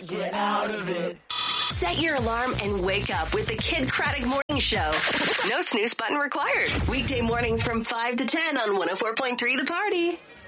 get out of it. Set your alarm and wake up with the Kid Craddock Morning Show. No snooze button required. Weekday mornings from 5 to 10 on 104.3 The Party.